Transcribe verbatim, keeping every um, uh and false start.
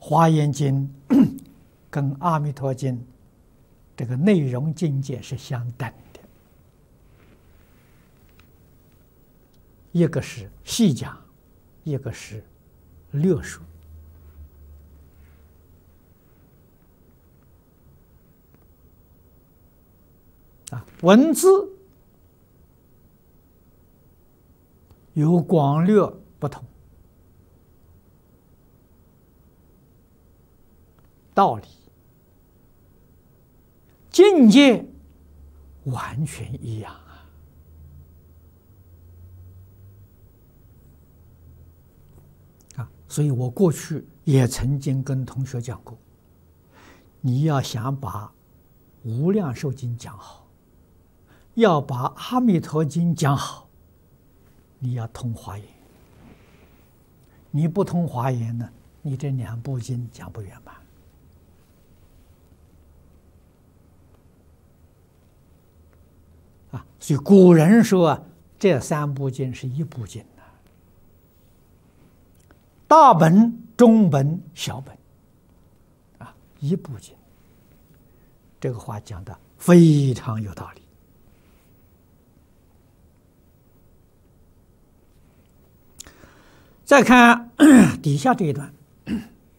华严经跟阿弥陀经这个内容境界是相等的，一个是细讲，一个是略说。啊，文字有广略不同，道理、境界完全一样啊！啊，所以我过去也曾经跟同学讲过，你要想把《无量寿经》讲好，要把《阿弥陀经》讲好，你要通华严。你不通华严呢，你这两部经讲不圆满。啊，所以古人说啊，这三部经是一部经呐，大本、中本、小本，啊，一部经。这个话讲的非常有道理。再看底下这一段，